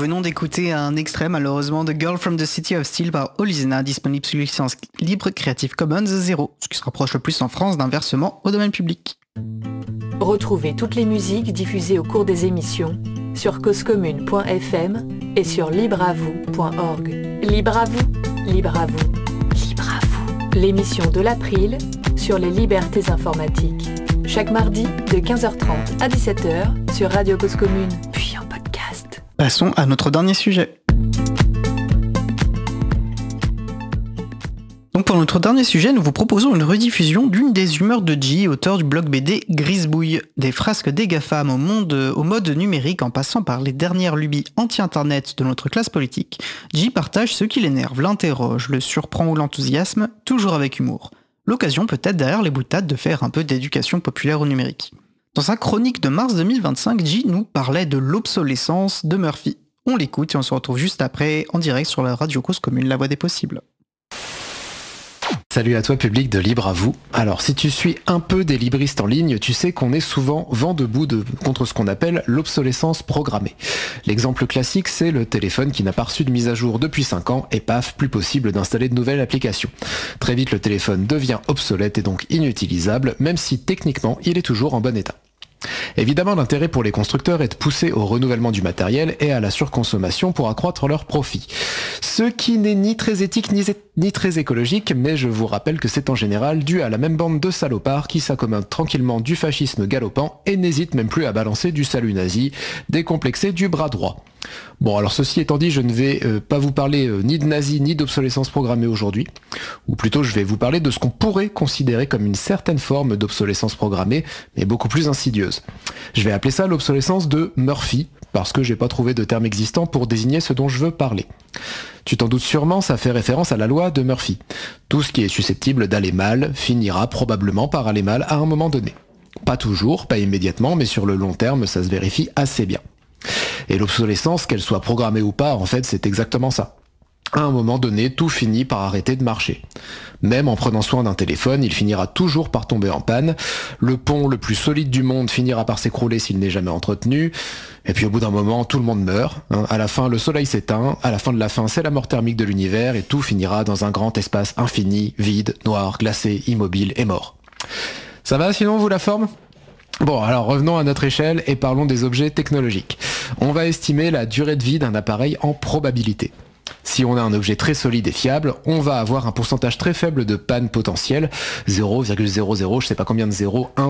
venons d'écouter un extrait malheureusement de Girl from the City of Steel par Olizena, disponible sous licence libre Creative Commons 0, ce qui se rapproche le plus en France d'un versement au domaine public. Retrouvez toutes les musiques diffusées au cours des émissions sur causecommune.fm et sur libreavou.org. Libre à vous, libre à vous, libre à vous. L'émission de l'April sur les libertés informatiques. Chaque mardi de 15h30 à 17h sur Radio Cause Commune, puis en podcast. Passons à notre dernier sujet. Donc pour notre dernier sujet, nous vous proposons une rediffusion d'une des humeurs de J, auteur du blog BD Grisbouille. Des frasques des GAFAM au mode numérique en passant par les dernières lubies anti-internet de notre classe politique, J partage ce qui l'énerve, l'interroge, le surprend ou l'enthousiasme, toujours avec humour. L'occasion peut-être derrière les boutades de faire un peu d'éducation populaire au numérique. Dans sa chronique de mars 2025, J nous parlait de l'obsolescence de Murphy. On l'écoute et on se retrouve juste après en direct sur la radio Cause Commune, la voix des possibles. Salut à toi public de Libre à vous. Alors si tu suis un peu des libristes en ligne, tu sais qu'on est souvent vent debout contre ce qu'on appelle l'obsolescence programmée. L'exemple classique, c'est le téléphone qui n'a pas reçu de mise à jour depuis 5 ans et paf, plus possible d'installer de nouvelles applications. Très vite le téléphone devient obsolète et donc inutilisable, même si techniquement il est toujours en bon état. Évidemment, l'intérêt pour les constructeurs est de pousser au renouvellement du matériel et à la surconsommation pour accroître leurs profits. Ce qui n'est ni très éthique ni très écologique, mais je vous rappelle que c'est en général dû à la même bande de salopards qui s'accommodent tranquillement du fascisme galopant et n'hésitent même plus à balancer du salut nazi, décomplexé du bras droit. Bon, alors ceci étant dit, je ne vais pas vous parler ni de nazis ni d'obsolescence programmée aujourd'hui, ou plutôt je vais vous parler de ce qu'on pourrait considérer comme une certaine forme d'obsolescence programmée, mais beaucoup plus insidieuse. Je vais appeler ça l'obsolescence de Murphy, parce que j'ai pas trouvé de terme existant pour désigner ce dont je veux parler. Tu t'en doutes sûrement, ça fait référence à la loi de Murphy. Tout ce qui est susceptible d'aller mal finira probablement par aller mal à un moment donné. Pas toujours, pas immédiatement, mais sur le long terme, ça se vérifie assez bien. Et l'obsolescence, qu'elle soit programmée ou pas, en fait, c'est exactement ça. À un moment donné, tout finit par arrêter de marcher. Même en prenant soin d'un téléphone, il finira toujours par tomber en panne. Le pont le plus solide du monde finira par s'écrouler s'il n'est jamais entretenu. Et puis au bout d'un moment, tout le monde meurt. À la fin, le soleil s'éteint. À la fin de la fin, c'est la mort thermique de l'univers et tout finira dans un grand espace infini, vide, noir, glacé, immobile et mort. Ça va sinon, vous, la forme ? Bon, alors revenons à notre échelle et parlons des objets technologiques. On va estimer la durée de vie d'un appareil en probabilité. Si on a un objet très solide et fiable, on va avoir un pourcentage très faible de panne potentielle, 0,00, je sais pas combien de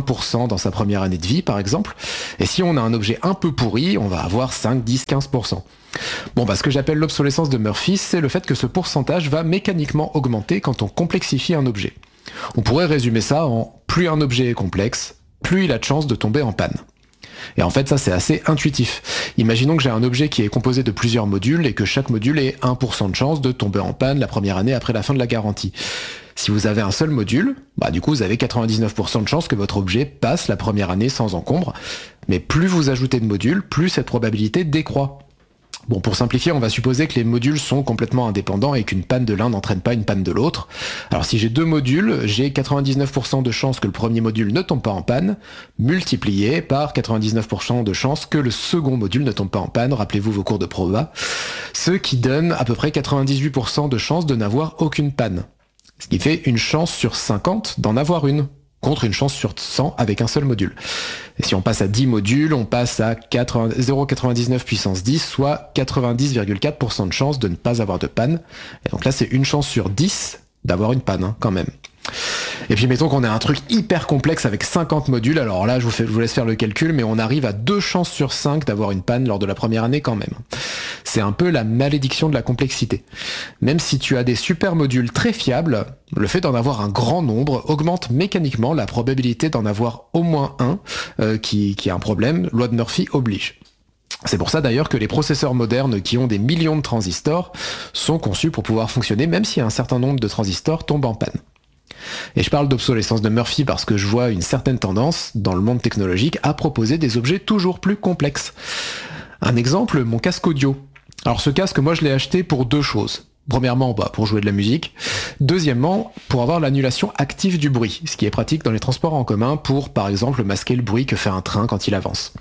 1% dans sa première année de vie par exemple. Et si on a un objet un peu pourri, on va avoir 5, 10, 15%. Bon, ce que j'appelle l'obsolescence de Murphy, c'est le fait que ce pourcentage va mécaniquement augmenter quand on complexifie un objet. On pourrait résumer ça en plus un objet est complexe, plus il a de chances de tomber en panne. Et en fait, ça, c'est assez intuitif. Imaginons que j'ai un objet qui est composé de plusieurs modules et que chaque module ait 1% de chance de tomber en panne la première année après la fin de la garantie. Si vous avez un seul module, du coup, vous avez 99% de chance que votre objet passe la première année sans encombre. Mais plus vous ajoutez de modules, plus cette probabilité décroît. Bon, pour simplifier, on va supposer que les modules sont complètement indépendants et qu'une panne de l'un n'entraîne pas une panne de l'autre. Alors si j'ai deux modules, j'ai 99% de chances que le premier module ne tombe pas en panne, multiplié par 99% de chances que le second module ne tombe pas en panne, rappelez-vous vos cours de proba, ce qui donne à peu près 98% de chances de n'avoir aucune panne. Ce qui fait une chance sur 50 d'en avoir une, contre une chance sur 100 avec un seul module. Et si on passe à 10 modules, on passe à 0,99 puissance 10, soit 90,4% de chance de ne pas avoir de panne. Et donc là, c'est une chance sur 10 d'avoir une panne, quand même. Et puis mettons qu'on a un truc hyper complexe avec 50 modules, alors là je vous laisse faire le calcul, mais on arrive à 2 chances sur 5 d'avoir une panne lors de la première année quand même. C'est un peu la malédiction de la complexité. Même si tu as des super modules très fiables, le fait d'en avoir un grand nombre augmente mécaniquement la probabilité d'en avoir au moins un qui a un problème, loi de Murphy oblige. C'est pour ça d'ailleurs que les processeurs modernes qui ont des millions de transistors sont conçus pour pouvoir fonctionner même si un certain nombre de transistors tombent en panne. Et je parle d'obsolescence de Murphy parce que je vois une certaine tendance dans le monde technologique à proposer des objets toujours plus complexes. Un exemple, mon casque audio. Alors ce casque, moi je l'ai acheté pour deux choses. Premièrement, pour jouer de la musique. Deuxièmement, pour avoir l'annulation active du bruit, ce qui est pratique dans les transports en commun pour, par exemple, masquer le bruit que fait un train quand il avance.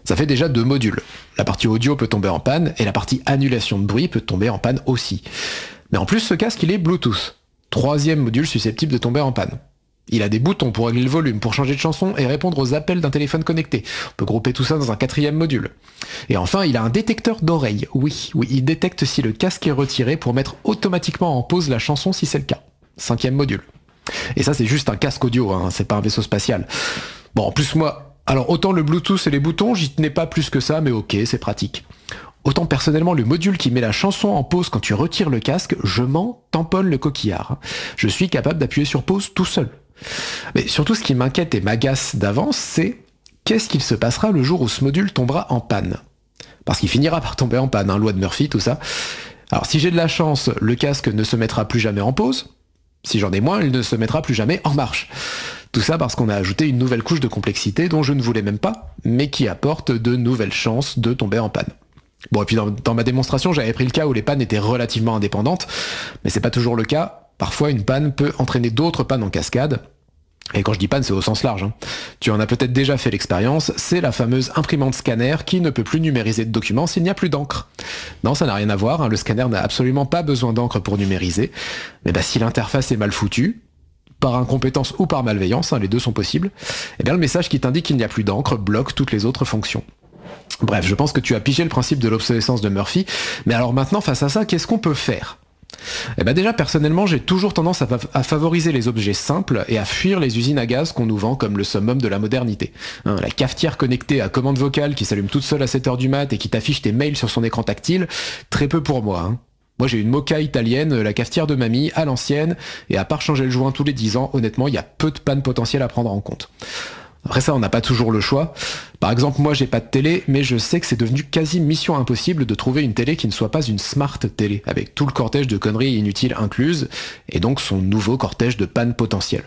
Ça fait déjà 2 modules. La partie audio peut tomber en panne et la partie annulation de bruit peut tomber en panne aussi. Mais en plus, ce casque, il est Bluetooth. 3e module susceptible de tomber en panne. Il a des boutons pour régler le volume, pour changer de chanson et répondre aux appels d'un téléphone connecté. On peut grouper tout ça dans un 4e module. Et enfin, il a un détecteur d'oreille. Oui, il détecte si le casque est retiré pour mettre automatiquement en pause la chanson si c'est le cas. 5e module. Et ça, c'est juste un casque audio, hein, c'est pas un vaisseau spatial. Bon, en plus, moi, alors autant le Bluetooth et les boutons, j'y tenais pas plus que ça, mais ok, c'est pratique. Autant personnellement, le module qui met la chanson en pause quand tu retires le casque, je m'en tamponne le coquillard. Je suis capable d'appuyer sur pause tout seul. Mais surtout, ce qui m'inquiète et m'agace d'avance, c'est qu'est-ce qu'il se passera le jour où ce module tombera en panne ? Parce qu'il finira par tomber en panne, hein, loi de Murphy, tout ça. Alors si j'ai de la chance, le casque ne se mettra plus jamais en pause. Si j'en ai moins, il ne se mettra plus jamais en marche. Tout ça parce qu'on a ajouté une nouvelle couche de complexité dont je ne voulais même pas, mais qui apporte de nouvelles chances de tomber en panne. Bon, et puis dans ma démonstration, j'avais pris le cas où les pannes étaient relativement indépendantes, mais c'est pas toujours le cas. Parfois, une panne peut entraîner d'autres pannes en cascade. Et quand je dis panne, c'est au sens large, hein. Tu en as peut-être déjà fait l'expérience, c'est la fameuse imprimante scanner qui ne peut plus numériser de documents s'il n'y a plus d'encre. Non, ça n'a rien à voir, hein. Le scanner n'a absolument pas besoin d'encre pour numériser. Mais si l'interface est mal foutue, par incompétence ou par malveillance, hein, les deux sont possibles, eh bien le message qui t'indique qu'il n'y a plus d'encre bloque toutes les autres fonctions. Bref, je pense que tu as pigé le principe de l'obsolescence de Murphy, mais alors maintenant, face à ça, qu'est-ce qu'on peut faire ? Déjà, personnellement, j'ai toujours tendance à favoriser les objets simples et à fuir les usines à gaz qu'on nous vend comme le summum de la modernité. Hein, la cafetière connectée à commande vocale qui s'allume toute seule à 7h du mat et qui t'affiche tes mails sur son écran tactile, très peu pour moi. Hein. Moi, j'ai une Moka italienne, la cafetière de mamie, à l'ancienne, et à part changer le joint tous les 10 ans, honnêtement, il y a peu de pannes potentielles à prendre en compte. Après ça, on n'a pas toujours le choix. Par exemple, moi j'ai pas de télé, mais je sais que c'est devenu quasi mission impossible de trouver une télé qui ne soit pas une smart télé, avec tout le cortège de conneries inutiles incluses, et donc son nouveau cortège de pannes potentielles.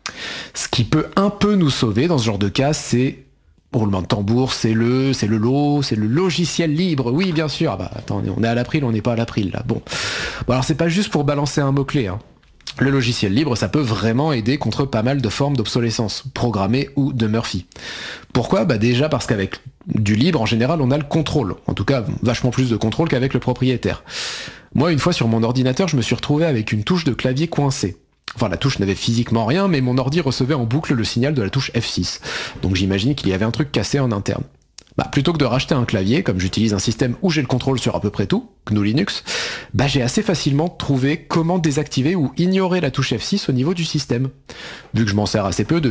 Ce qui peut un peu nous sauver dans ce genre de cas, c'est, roulement de tambour, c'est le logiciel libre, oui bien sûr. Ah bah attends, on est à l'April, on n'est pas à l'April là. Bon alors c'est pas juste pour balancer un mot-clé, hein. Le logiciel libre, ça peut vraiment aider contre pas mal de formes d'obsolescence, programmée ou de Murphy. Pourquoi ? Déjà parce qu'avec du libre, en général, on a le contrôle. En tout cas, vachement plus de contrôle qu'avec le propriétaire. Moi, une fois sur mon ordinateur, je me suis retrouvé avec une touche de clavier coincée. Enfin, la touche n'avait physiquement rien, mais mon ordi recevait en boucle le signal de la touche F6. Donc j'imagine qu'il y avait un truc cassé en interne. Plutôt que de racheter un clavier, comme j'utilise un système où j'ai le contrôle sur à peu près tout, GNU Linux, j'ai assez facilement trouvé comment désactiver ou ignorer la touche F6 au niveau du système. Vu que je m'en sers assez peu de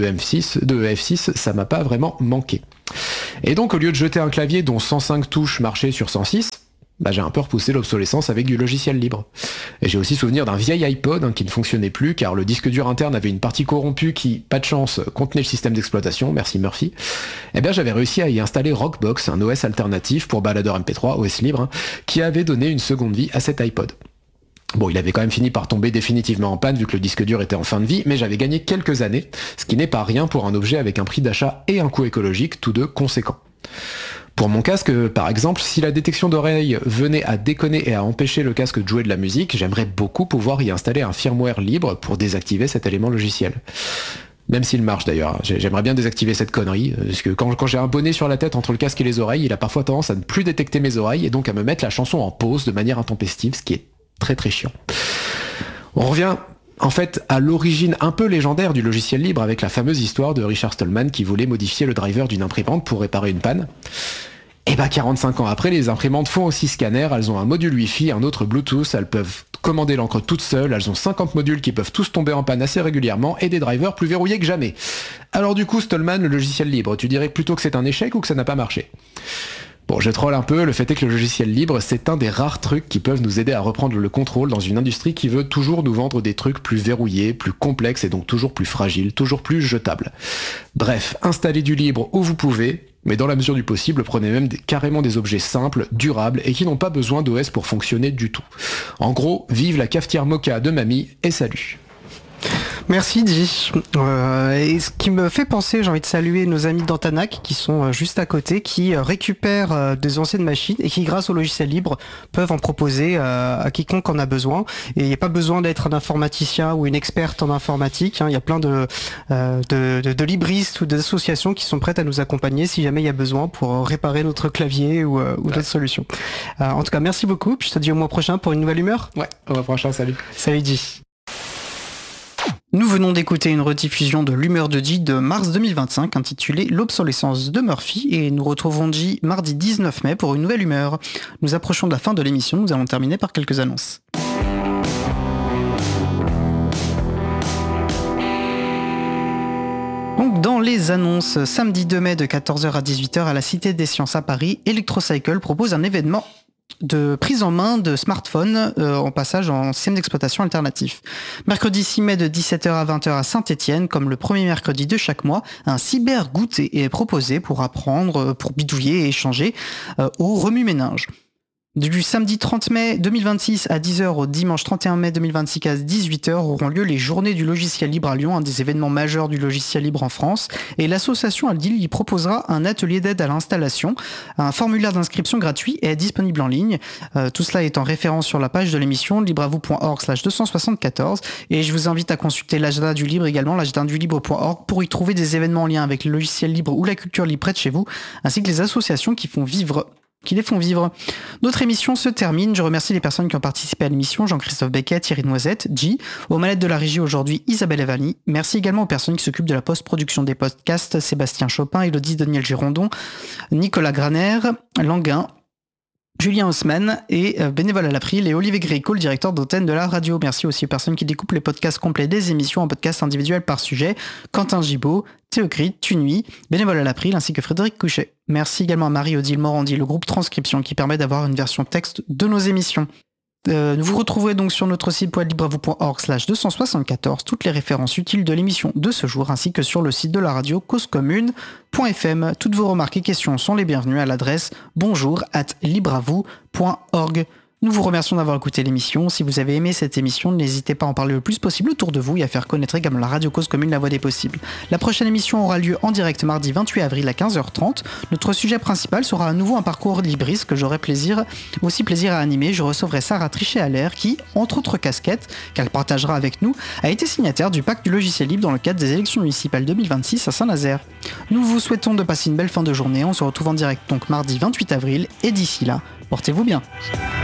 F6, ça m'a pas vraiment manqué. Et donc au lieu de jeter un clavier dont 105 touches marchaient sur 106, j'ai un peu repoussé l'obsolescence avec du logiciel libre. Et j'ai aussi souvenir d'un vieil iPod qui ne fonctionnait plus car le disque dur interne avait une partie corrompue qui, pas de chance, contenait le système d'exploitation, merci Murphy. J'avais réussi à y installer Rockbox, un OS alternatif pour baladeur MP3, OS libre, qui avait donné une seconde vie à cet iPod. Bon, il avait quand même fini par tomber définitivement en panne vu que le disque dur était en fin de vie, mais j'avais gagné quelques années, ce qui n'est pas rien pour un objet avec un prix d'achat et un coût écologique, tous deux conséquents. Pour mon casque, par exemple, si la détection d'oreille venait à déconner et à empêcher le casque de jouer de la musique, j'aimerais beaucoup pouvoir y installer un firmware libre pour désactiver cet élément logiciel. Même s'il marche d'ailleurs, j'aimerais bien désactiver cette connerie, parce que quand j'ai un bonnet sur la tête entre le casque et les oreilles, il a parfois tendance à ne plus détecter mes oreilles et donc à me mettre la chanson en pause de manière intempestive, ce qui est très très chiant. On revient en fait à l'origine un peu légendaire du logiciel libre avec la fameuse histoire de Richard Stallman qui voulait modifier le driver d'une imprimante pour réparer une panne. 45 ans après, les imprimantes font aussi scanner, elles ont un module Wi-Fi, un autre Bluetooth, elles peuvent commander l'encre toutes seules, elles ont 50 modules qui peuvent tous tomber en panne assez régulièrement et des drivers plus verrouillés que jamais. Alors du coup, Stallman, le logiciel libre, tu dirais plutôt que c'est un échec ou que ça n'a pas marché ? Bon, je troll un peu, le fait est que le logiciel libre, c'est un des rares trucs qui peuvent nous aider à reprendre le contrôle dans une industrie qui veut toujours nous vendre des trucs plus verrouillés, plus complexes et donc toujours plus fragiles, toujours plus jetables. Bref, installez du libre où vous pouvez, mais dans la mesure du possible, prenez même carrément des objets simples, durables et qui n'ont pas besoin d'OS pour fonctionner du tout. En gros, vive la cafetière Moka de mamie et salut. Merci Di. Et ce qui me fait penser, j'ai envie de saluer nos amis d'Antanac qui sont juste à côté, qui récupèrent des anciennes machines et qui, grâce au logiciel libre, peuvent en proposer à quiconque en a besoin. Et il n'y a pas besoin d'être un informaticien ou une experte en informatique. Il y a plein de libristes ou d'associations qui sont prêtes à nous accompagner si jamais il y a besoin pour réparer notre clavier ou d'autres solutions. En tout cas, merci beaucoup. Puis je te dis au mois prochain pour une nouvelle humeur. Ouais, au mois prochain, salut. Salut Di. Nous venons d'écouter une rediffusion de l'humeur de J de mars 2025 intitulée L'obsolescence de Murphy et nous retrouvons J mardi 19 mai pour une nouvelle humeur. Nous approchons de la fin de l'émission, nous allons terminer par quelques annonces. Donc dans les annonces, samedi 2 mai de 14h à 18h à la Cité des Sciences à Paris, Electrocycle propose un événement de prise en main de smartphones en passage en système d'exploitation alternatif. Mercredi 6 mai de 17h à 20h à Saint-Étienne, comme le premier mercredi de chaque mois, un cyber-goûter est proposé pour apprendre, pour bidouiller et échanger au remue-ménage. Du samedi 30 mai 2026 à 10h au dimanche 31 mai 2026 à 18h auront lieu les journées du logiciel libre à Lyon, un des événements majeurs du logiciel libre en France. Et l'association Aldil y proposera un atelier d'aide à l'installation. Un formulaire d'inscription gratuit est disponible en ligne. Tout cela est en référence sur la page de l'émission libravou.org/274. Et je vous invite à consulter l'agenda du libre également, l'agendadulibre.org, pour y trouver des événements en lien avec le logiciel libre ou la culture libre près de chez vous, ainsi que les associations qui les font vivre. Notre émission se termine. Je remercie les personnes qui ont participé à l'émission. Jean-Christophe Becquet, Thierry Noisette, J. Aux manettes de la régie aujourd'hui, Isabelle Evani. Merci également aux personnes qui s'occupent de la post-production des podcasts, Sébastien Chopin, Élodie Daniel Girondon, Nicolas Graner, Languin, Julien Haussmann et bénévole à l'April et Olivier Gréco, le directeur d'antenne de la radio. Merci aussi aux personnes qui découpent les podcasts complets des émissions en podcasts individuels par sujet, Quentin Gibaud, Théocrite, Tunuy, bénévole à l'April ainsi que Frédéric Couchet. Merci également à Marie-Odile Morandi, le groupe Transcription qui permet d'avoir une version texte de nos émissions. Vous retrouverez donc sur notre site libravou.org/274 toutes les références utiles de l'émission de ce jour ainsi que sur le site de la radio causecommune.fm. Toutes vos remarques et questions sont les bienvenues à l'adresse bonjour@libravou.org. Nous vous remercions d'avoir écouté l'émission. Si vous avez aimé cette émission, n'hésitez pas à en parler le plus possible autour de vous et à faire connaître également la radio Cause Commune, la voix des possibles. La prochaine émission aura lieu en direct mardi 28 avril à 15h30. Notre sujet principal sera à nouveau un parcours libriste que j'aurai aussi plaisir à animer. Je recevrai Sarah Trichet-Allaire qui, entre autres casquettes qu'elle partagera avec nous, a été signataire du pacte du logiciel libre dans le cadre des élections municipales 2026 à Saint-Nazaire. Nous vous souhaitons de passer une belle fin de journée. On se retrouve en direct donc mardi 28 avril et d'ici là, portez-vous bien.